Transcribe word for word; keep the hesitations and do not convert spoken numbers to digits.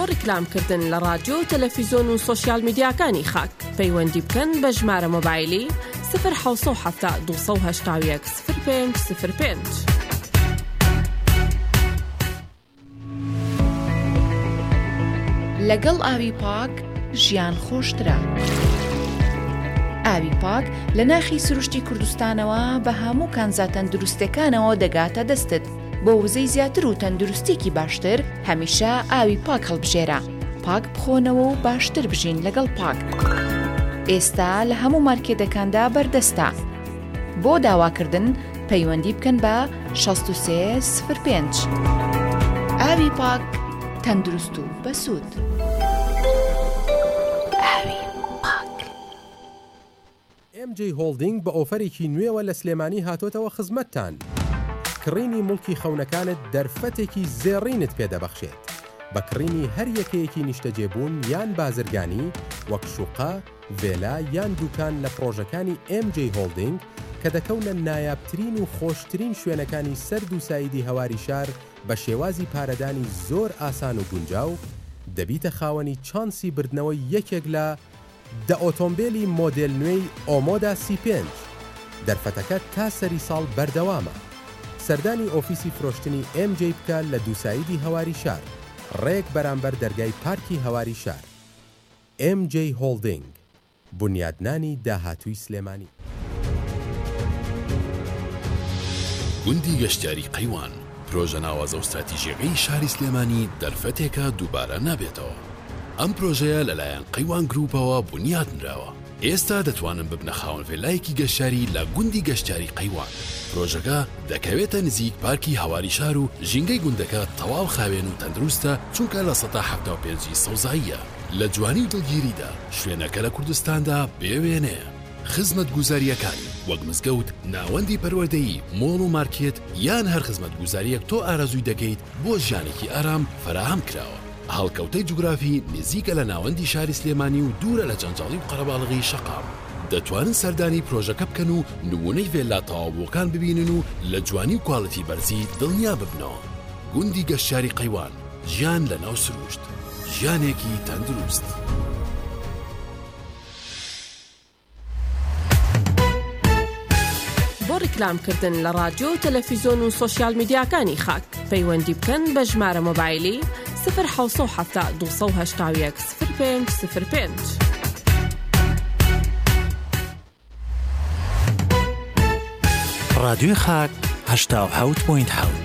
ڕیکلامکردن لە رادیۆ تەلەڤیزۆن و سۆشیال میدیاکانی خاک پەیوەندی بکەن بە ژمارە مۆبایلی صفر حوت هەفتا دووسەد و هەشتا و یەک صفر پێنج صفر پێنج. لەگەڵ ئاوی پاک ژیان خۆشترە. ئاوی پاک لە ناخی سروشتی کوردستانەوە بە هەموو کانزا تەندروستەکانەوە دەگاتە دەستت. بۆ وزەی زیاتر و تەندروستێکی باشتر هەمیشە ئاوی پاک هەڵبژێرە. پاک بخۆنەوە و باشتر بژین لەگەڵ پاک. ئێستا لە هەموو مارکێتەکاندا بەردەستە. بۆ داواکردن پەیوەندی بکەن بە شەست و سێ صفر پێنج. ئاوی پاک تەندروست و بەسوود. ئاوی پاک. ئێم جێ هۆڵدینگ بە ئۆفەرێکی نوێوە لە سلێمانی هاتۆتەوە خزمەتتان. کڕینی مڵکی خەونەکانت دەرفەتێکی زێڕینت پێدەبەخشێت. بە کڕینی هەر یەکەیەکی نیشتەجێبوون یان بازرگانی وەک شوقا، ڤێلا یان دوکان لە پرۆژەکانی ئێم جێ هۆڵدینگ کە دەکەونە نایابترین و خۆشترین شوێنەکانی سەرد و سایدی هەواری شار بە شێوازی پارەدانی زۆر ئاسان و گونجاو دەبیتە خاوەنی چانسی بردنەوەی یەکێک لە دە ئۆتۆمبیلی مۆدێل نوێی ئۆمۆدا سی پێنج. دەرفەتەکە تا سەری ساڵ بەردەوامە. سەردانی ئۆفیسی فرۆشتنی ئێم جێ بکە لە دووسایدی هەواری شار، ڕێک بەرامبەر دەرگای پارکی هەواری شار. ئێم جێ هۆڵدینگ، بنیادنانی داهاتووی سلێمانی. گوندی گەشتیاری قەیوان، پرۆژە ناوازە و استراتیژیەکەی شاری سلێمانی دەرفەتێکە دووبارە نابێتەوە. ئەم پرۆژەیە لەلایەن قەیوان گروپەوە بنیادنراوە. ئێستا دەتوانن ببنە خاوەن ڤێلایەکی گەشتیاری لە گوندی گەشتیاری قەیوان. پرۆژەکە دەکەوێتە نزیک پارکی هەواری شار و ژینگەی گوندەکە تەواو خاوێن و تەندروستە چونکە لە سەدا حەفتا و پێنجی سەوزاییە. لە جوانی و دڵگیریدا شوێنەکە لە کوردستاندا بێوێنەیە. خزمەت گوزاریەکانی وەک مزگەوت، ناوەندی پەروەردەیی، مۆڵ و مارکێت یان هەر خزمەت گوزاریەک تۆ ئارەزووی دەکەیت بۆ ژیانێکی ئارام فراهەم کراوە. هەڵکەوتەی جوگرافی نزیکە لە ناوەندی شاری سلێمانی و دوورە لە جەنجاڵی و قەرەباڵغی شەقام. دەتوانن سەردانی پرۆژەکە بکەن و نمونەی ڤێلا تەواوبووەکان ببینن و لە جوانی و کواڵیتی بەرزی دڵنیا ببنەوە. گوندی گەشتیاری قەیوان، ژیان لە ناو سروشت، ژیانێکی تەندروست. بۆ ڕیکلامکردن لە رادیۆ تەلەڤیزۆن و سۆشیال میدیاکانی خاک پەیوەندی بکەن بە ژمارە مۆبایلی صفر حوت هەفتا دووسەد و هەشتا و یەک صفر پێنج صفر پێنج. رادیۆی خاک هەشتا و حەوت پۆینت حەوت.